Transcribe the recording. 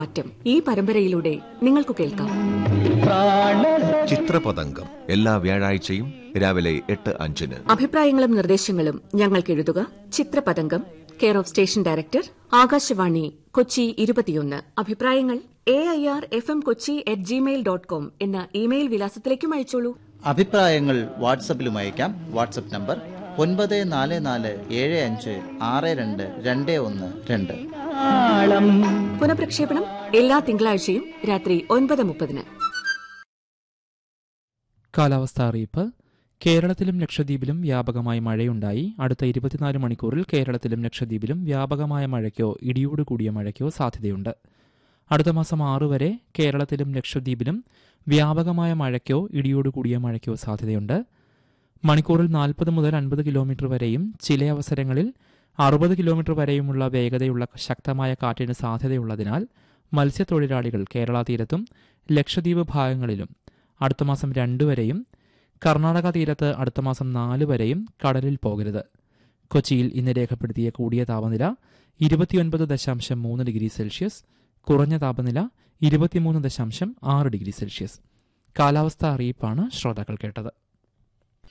മാറ്റം ഈ പരമ്പരയിലൂടെ നിങ്ങൾക്ക് കേൾക്കാം. ചിത്രപതംഗം എല്ലാ വ്യാഴാഴ്ചയും രാവിലെ 8:05. അഭിപ്രായങ്ങളും നിർദ്ദേശങ്ങളും ഞങ്ങൾക്ക് എഴുതുക. ചിത്രപതംഗം, care of station director, Akashvani, Kochi 21. അഭിപ്രായങ്ങൾ AIRFMKochi@gmail.com എന്ന ഇമെയിൽ വിലാസത്തിലേക്കും അയച്ചോളൂ. അഭിപ്രായങ്ങൾ വാട്സപ്പിലും അയക്കാം. WhatsApp number 9444756221. പുനഃപ്രക്ഷേപണം എല്ലാ തിങ്കളാഴ്ചയും രാത്രി 9:30. കാലാവസ്ഥാ അറിയിപ്പ്. കേരളത്തിലും ലക്ഷദ്വീപിലും വ്യാപകമായ മഴയുണ്ടായി. അടുത്ത 24 മണിക്കൂറിൽ കേരളത്തിലും ലക്ഷദ്വീപിലും വ്യാപകമായ മഴയ്ക്കോ ഇടിയോട് കൂടിയ മഴയ്ക്കോ സാധ്യതയുണ്ട്. അടുത്ത മാസം 6 വരെ കേരളത്തിലും ലക്ഷദ്വീപിലും വ്യാപകമായ മഴയ്ക്കോ ഇടിയോട് കൂടിയ മഴയ്ക്കോ സാധ്യതയുണ്ട്. മണിക്കൂറിൽ 40 മുതൽ 50 കിലോമീറ്റർ വരെയും ചില അവസരങ്ങളിൽ 60 കിലോമീറ്റർ വരെയുമുള്ള വേഗതയുള്ള ശക്തമായ കാറ്റിന് സാധ്യതയുള്ളതിനാൽ മത്സ്യത്തൊഴിലാളികൾ കേരള തീരത്തും ലക്ഷദ്വീപ് ഭാഗങ്ങളിലും അടുത്ത മാസം 2 വരെയും കർണാടക തീരത്ത് അടുത്ത മാസം 4 വരെയും കടലിൽ പോകരുത്. കൊച്ചിയിൽ ഇന്ന് രേഖപ്പെടുത്തിയ കൂടിയ താപനില 29.3 ഡിഗ്രി സെൽഷ്യസ്, കുറഞ്ഞ താപനില 23.6 ഡിഗ്രി സെൽഷ്യസ്. കാലാവസ്ഥാ അറിയിപ്പാണ് ശ്രോതാക്കൾ കേട്ടത്.